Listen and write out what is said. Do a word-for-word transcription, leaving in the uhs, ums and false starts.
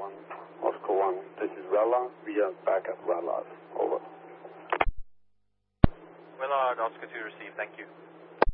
one, Moscow one. This is Vela. We are back at Velas. Over. Vela, Oscar two received. Thank you.